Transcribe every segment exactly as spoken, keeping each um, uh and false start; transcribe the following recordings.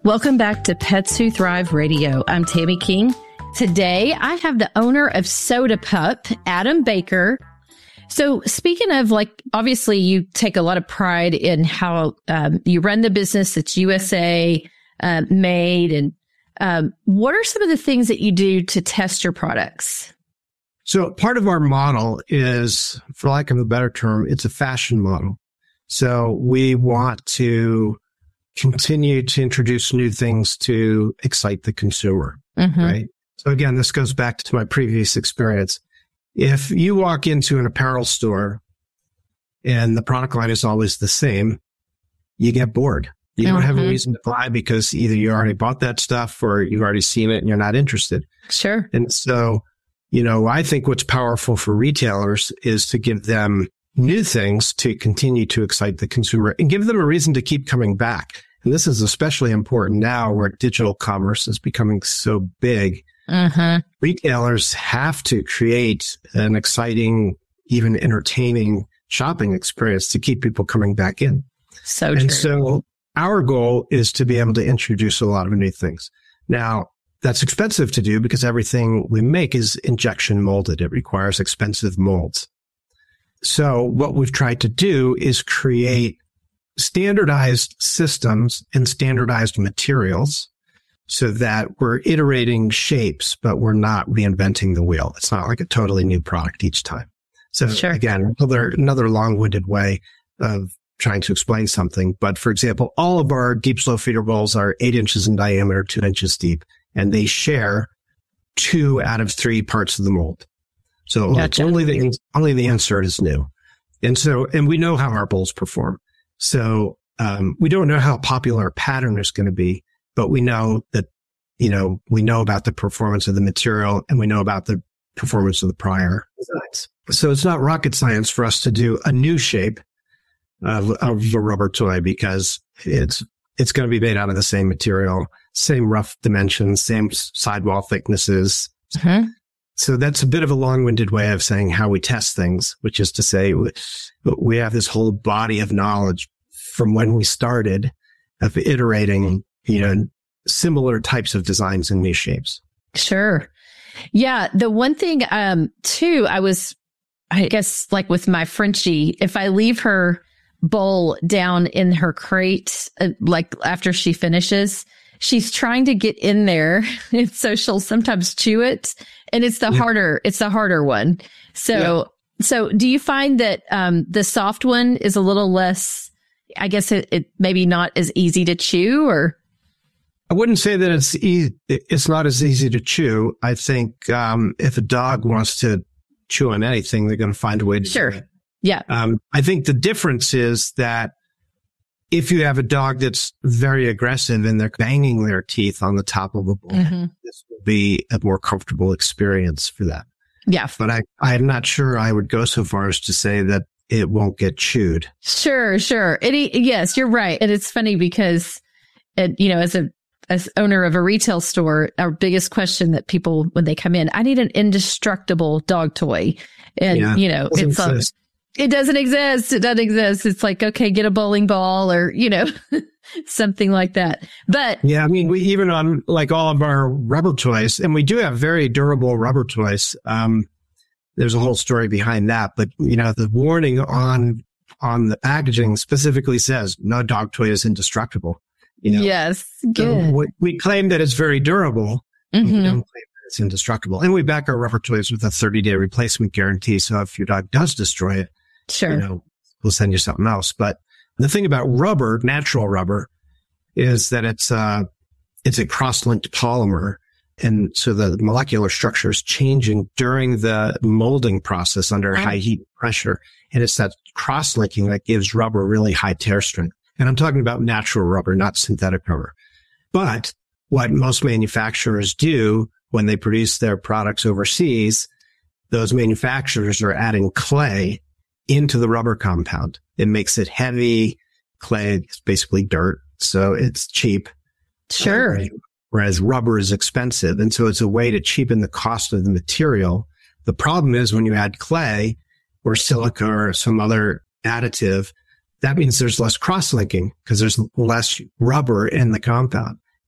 Welcome back to Pets Who Thrive Radio. I'm Tammy King. Today, I have the owner of Soda Pup, Adam Baker. So speaking of, like, obviously you take a lot of pride in how um, you run the business. It's U S A uh, made. And um, what are some of the things that you do to test your products? So part of our model is, for lack of a better term, it's a fashion model. So we want to continue to introduce new things to excite the consumer, mm-hmm. right? So again, this goes back to my previous experience. If you walk into an apparel store and the product line is always the same, you get bored. You mm-hmm. don't have a reason to buy because either you already bought that stuff or you've already seen it and you're not interested. Sure. And so, you know, I think what's powerful for retailers is to give them new things to continue to excite the consumer and give them a reason to keep coming back. And this is especially important now where digital commerce is becoming so big. Uh-huh. Retailers have to create an exciting, even entertaining shopping experience to keep people coming back in. So and true. so our goal is to be able to introduce a lot of new things. Now, that's expensive to do because everything we make is injection molded. It requires expensive molds. So what we've tried to do is create standardized systems and standardized materials so that we're iterating shapes, but we're not reinventing the wheel. It's not like a totally new product each time. So sure. again, another, another long-winded way of trying to explain something. But for example, all of our deep slow feeder bowls are eight inches in diameter, two inches deep, and they share two out of three parts of the mold. So gotcha. only the, only the insert is new. And so, and we know how our bowls perform. So, um, we don't know how popular a pattern is going to be, but we know that, you know, we know about the performance of the material and we know about the performance of the prior designs. So it's not rocket science for us to do a new shape of, of a rubber toy because it's, it's going to be made out of the same material, same rough dimensions, same sidewall thicknesses. Mm-hmm. So that's a bit of a long-winded way of saying how we test things, which is to say we have this whole body of knowledge from when we started of iterating, you know, similar types of designs and new shapes. Sure. Yeah. The one thing, um, too, I was, I guess, like with my Frenchie, if I leave her bowl down in her crate, uh, like after she finishes, she's trying to get in there. And so she'll sometimes chew it. And it's the yeah. harder, it's the harder one. So, yeah. so do you find that, um, the soft one is a little less, I guess it, it maybe not as easy to chew or? I wouldn't say that it's e- it's not as easy to chew. I think, um, if a dog wants to chew on anything, they're going to find a way to sure. do it. Yeah. Um, I think the difference is that if you have a dog that's very aggressive and they're banging their teeth on the top of a bowl, mm-hmm. this will be a more comfortable experience for them. Yeah. But I, I'm not sure I would go so far as to say that it won't get chewed. Sure, sure. It, yes, you're right. And it's funny because, it, you know, as a as owner of a retail store, our biggest question that people, when they come in, I need an indestructible dog toy. And, yeah, you know, it's a, it doesn't exist. It doesn't exist. It's like, okay, get a bowling ball or, you know, something like that. But yeah, I mean, we even on like all of our rubber toys, and we do have very durable rubber toys. Um, there's a whole story behind that, but you know, the warning on, on the packaging specifically says no dog toy is indestructible. You know? Yes. Good. So we, we claim that it's very durable. Mm-hmm. We don't claim that it's indestructible. And we back our rubber toys with a thirty day replacement guarantee. So if your dog does destroy it, sure, you know, we'll send you something else. But the thing about rubber, natural rubber, is that it's uh it's a cross-linked polymer. And so the molecular structure is changing during the molding process under right. high heat pressure. And it's that cross-linking that gives rubber really high tear strength. And I'm talking about natural rubber, not synthetic rubber. But what most manufacturers do when they produce their products overseas, those manufacturers are adding clay into the rubber compound. It makes it heavy. Clay is basically dirt, so it's cheap. Sure. Whereas rubber is expensive. And so it's a way to cheapen the cost of the material. The problem is when you add clay or silica or some other additive, that means there's less cross-linking because there's less rubber in the compound.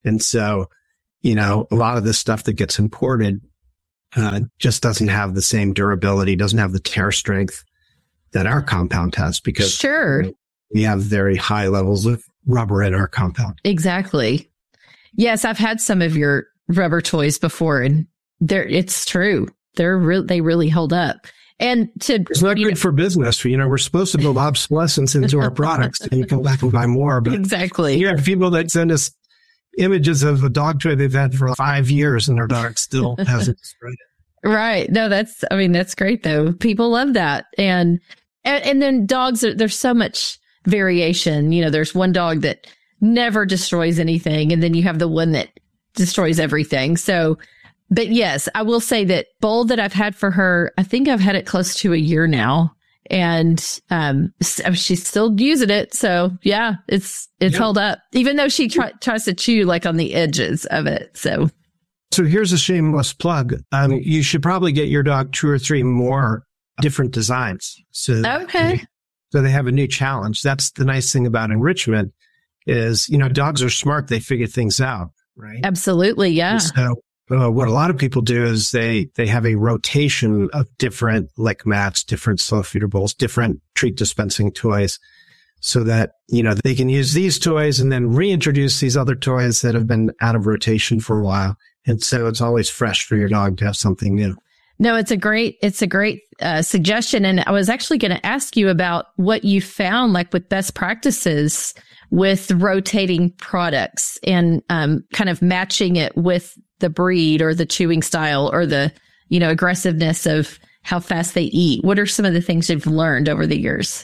And so, you know, a lot of this stuff that gets imported uh, just doesn't have the same durability, doesn't have the tear strength that our compound has, because sure, you know, we have very high levels of rubber in our compound. Exactly. Yes, I've had some of your rubber toys before, and they're, it's true. They're real. They really hold up. And to it's not good know, for business. You know, we're supposed to build obsolescence into our products, and you come back and buy more. But exactly, you have people that send us images of a dog toy they've had for five years, and their dog still hasn't destroyed it. Right. No, that's. I mean, that's great though. People love that, and and, and then dogs. Are, there's so much variation. You know, there's one dog that never destroys anything, and then you have the one that destroys everything. So, but yes, I will say that bowl that I've had for her, I think I've had it close to a year now, and um, she's still using it. So yeah, it's it's yep. held up, even though she try, tries to chew like on the edges of it. So, so here's a shameless plug. Um, you should probably get your dog two or three more different designs. So okay. They, so they have a new challenge. That's the nice thing about enrichment is, you know, dogs are smart. They figure things out, right? Absolutely. Yeah. And so uh, what a lot of people do is they, they have a rotation of different lick mats, different slow feeder bowls, different treat dispensing toys, so that, you know, they can use these toys and then reintroduce these other toys that have been out of rotation for a while. And so it's always fresh for your dog to have something new. No, it's a great, it's a great uh, suggestion. And I was actually going to ask you about what you found, like with best practices with rotating products and um, kind of matching it with the breed or the chewing style or the, you know, aggressiveness of how fast they eat. What are some of the things you've learned over the years?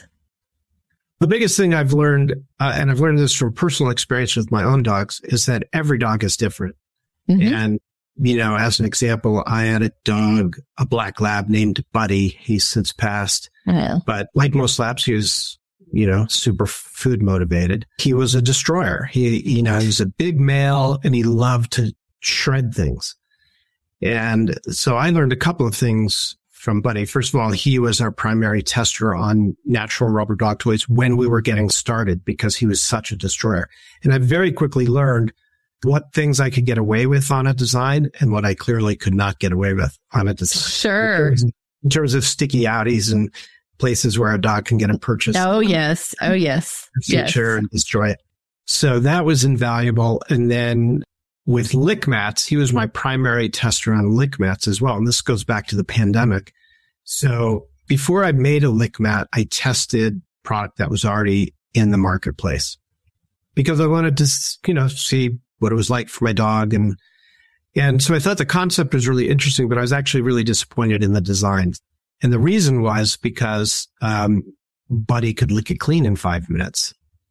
The biggest thing I've learned, uh, and I've learned this from personal experience with my own dogs, is that every dog is different. Mm-hmm. And you know, as an example, I had a dog, a black lab named Buddy. He's since passed. Oh. But like most labs, he was, you know, super food motivated. He was a destroyer. He, you know, he was a big male and he loved to shred things. And so I learned a couple of things from Buddy. First of all, he was our primary tester on natural rubber dog toys when we were getting started because he was such a destroyer. And I very quickly learned what things I could get away with on a design and what I clearly could not get away with on a design. Sure. In terms, in terms of sticky outies and places where a dog can get a purchase. Oh, yes. Oh, yes. Future yes. And destroy it. So that was invaluable. And then with lick mats, he was my primary tester on lick mats as well. And this goes back to the pandemic. So before I made a lick mat, I tested product that was already in the marketplace because I wanted to, you know, see what it was like for my dog. And, and so I thought the concept was really interesting, but I was actually really disappointed in the design. And the reason was because, um, Buddy could lick it clean in five minutes.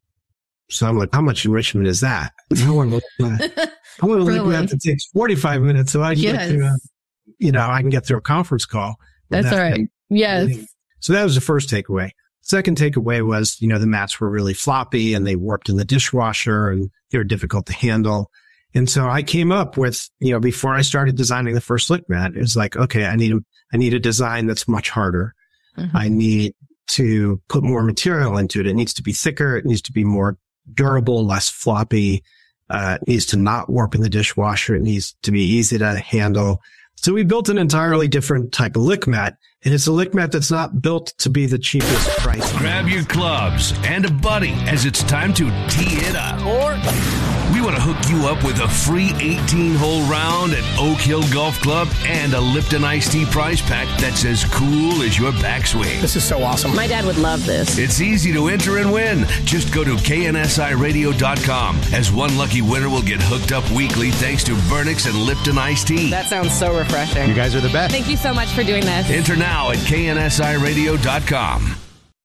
So I'm like, how much enrichment is that? I want to lick that. I want to lick that that takes forty-five minutes. So I can yes. get through, a, you know, I can get through a conference call. That's all right. Yes. So that was the first takeaway. Second takeaway was, you know, the mats were really floppy and they warped in the dishwasher and they were difficult to handle. And so I came up with, you know, before I started designing the first lick mat, it was like, okay, I need a, I need a design that's much harder. Mm-hmm. I need to put more material into it. It needs to be thicker. It needs to be more durable, less floppy. Uh, it needs to not warp in the dishwasher. It needs to be easy to handle. So we built an entirely different type of lick mat, and it's a lick mat that's not built to be the cheapest price. Grab your clubs and a buddy as it's time to tee it up. Or we want to hook you up with a free eighteen-hole round at Oak Hill Golf Club and a Lipton Iced Tea prize pack that's as cool as your backswing. This is so awesome. My dad would love this. It's easy to enter and win. Just go to K N S I radio dot com, as one lucky winner will get hooked up weekly thanks to Vernix and Lipton Iced Tea. That sounds so refreshing. You guys are the best. Thank you so much for doing this. Enter now at K N S I radio dot com.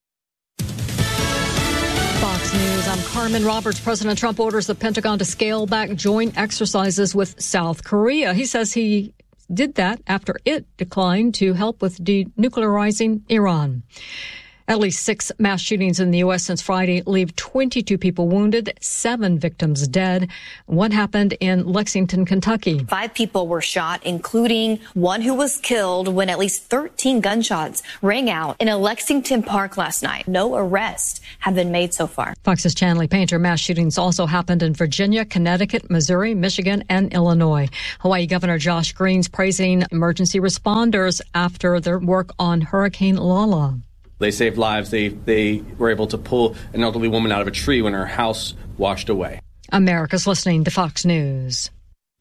Fox News, I'm Carmen Roberts. President Trump orders the Pentagon to scale back joint exercises with South Korea. He says he did that after it declined to help with denuclearizing Iran. At least six mass shootings in the U S since Friday leave twenty-two people wounded, seven victims dead. One happened in Lexington, Kentucky. Five people were shot, including one who was killed when at least thirteen gunshots rang out in a Lexington park last night. No arrests have been made so far. Fox's Chanley Painter. Mass shootings also happened in Virginia, Connecticut, Missouri, Michigan, and Illinois. Hawaii Governor Josh Green's praising emergency responders after their work on Hurricane Lala. They saved lives. They they were able to pull an elderly woman out of a tree when her house washed away. America's listening to Fox News.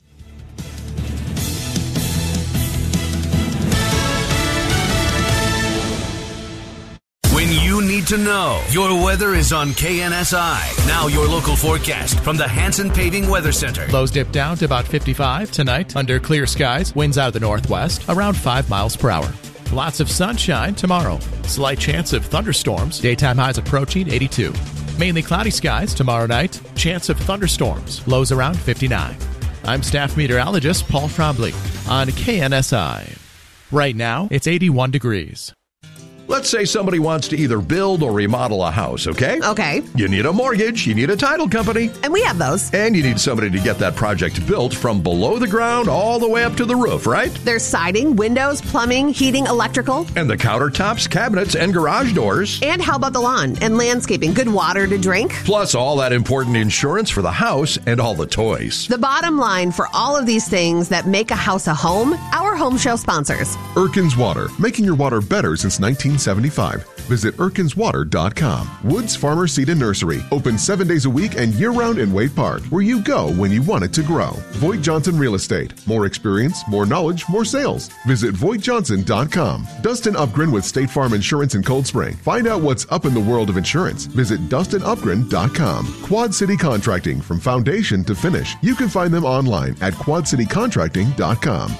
When you need to know, your weather is on K N S I. Now your local forecast from the Hanson Paving Weather Center. Lows dip down to about fifty-five tonight under clear skies. Winds out of the northwest around five miles per hour. Lots of sunshine tomorrow. Slight chance of thunderstorms. Daytime highs approaching eighty-two. Mainly cloudy skies tomorrow night. Chance of thunderstorms. Lows around fifty-nine. I'm staff meteorologist Paul Trombley on K N S I. Right now, it's eighty-one degrees. Let's say somebody wants to either build or remodel a house, okay? Okay. You need a mortgage, you need a title company. And we have those. And you need somebody to get that project built from below the ground all the way up to the roof, right? There's siding, windows, plumbing, heating, electrical. And the countertops, cabinets, and garage doors. And how about the lawn and landscaping? Good water to drink. Plus all that important insurance for the house and all the toys. The bottom line for all of these things that make a house a home, our home show sponsors. Erkins Water, making your water better since nineteen seventy-five. Visit erkins water dot com. Woods Farmer Seed and Nursery, open seven days a week and year-round in Wade Park, where you go when you want it to grow. Voigt Johnson Real Estate, more experience, more knowledge, more sales. Visit voigt johnson dot com. Dustin Upgren with State Farm Insurance in Cold Spring. Find out what's up in the world of insurance. Visit dustin upgren dot com. Quad City Contracting, from foundation to finish. You can find them online at quad city contracting dot com.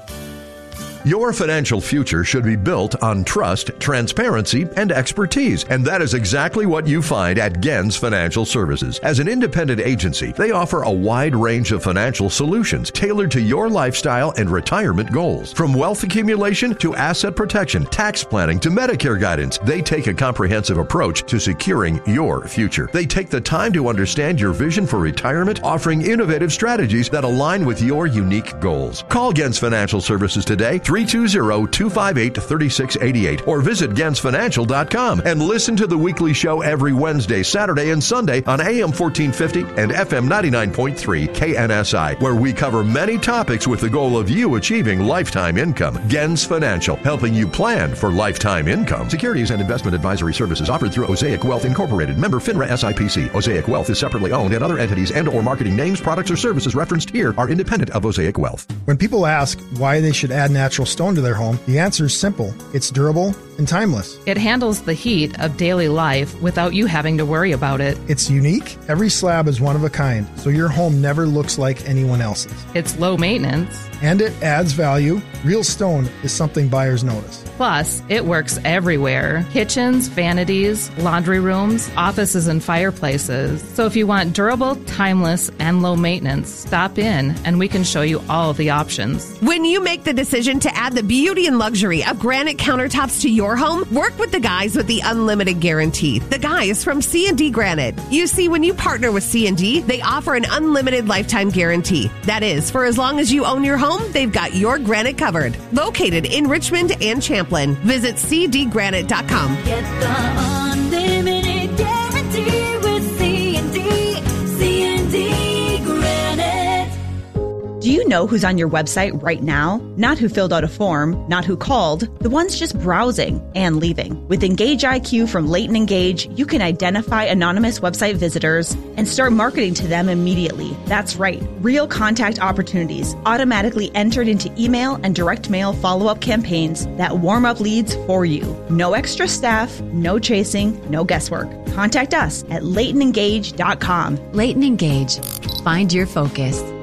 Your financial future should be built on trust, transparency, and expertise. And that is exactly what you find at Gens Financial Services. As an independent agency, they offer a wide range of financial solutions tailored to your lifestyle and retirement goals. From wealth accumulation to asset protection, tax planning to Medicare guidance, they take a comprehensive approach to securing your future. They take the time to understand your vision for retirement, offering innovative strategies that align with your unique goals. Call Gens Financial Services today, three two zero, two five eight, three six eight eight, or visit gens financial dot com and listen to the weekly show every Wednesday, Saturday, and Sunday on A M fourteen fifty and F M ninety-nine point three K N S I, where we cover many topics with the goal of you achieving lifetime income. Gens Financial, helping you plan for lifetime income. Securities and investment advisory services offered through Osaic Wealth Incorporated, member FINRA S I P C. Osaic Wealth is separately owned, and other entities and or marketing names, products, or services referenced here are independent of Osaic Wealth. When people ask why they should add natural stone to their home, the answer is simple. It's durable and timeless. It handles the heat of daily life without you having to worry about it. It's unique. Every slab is one of a kind, so your home never looks like anyone else's. It's low maintenance. And it adds value. Real stone is something buyers notice. Plus, it works everywhere. Kitchens, vanities, laundry rooms, offices, and fireplaces. So if you want durable, timeless, and low maintenance, stop in and we can show you all of the options. When you make the decision to add the beauty and luxury of granite countertops to your home, work with the guys with the unlimited guarantee. The guys from C and D Granite. You see, when you partner with C and D, they offer an unlimited lifetime guarantee. That is, for as long as you own your home, they've got your granite covered. Located in Richmond and Champlin. Visit c d granite dot com. Get the unlimited guarantee with C and D. C and D Granite. Do you know who's on your website right now? Not who filled out a form, not who called, the ones just browsing and leaving. With Engage I Q from Leighton Engage, you can identify anonymous website visitors and start marketing to them immediately. That's right, real contact opportunities automatically entered into email and direct mail follow-up campaigns that warm up leads for you. No extra staff, no chasing, no guesswork. Contact us at leighton engage dot com. Leighton Engage. Find your focus.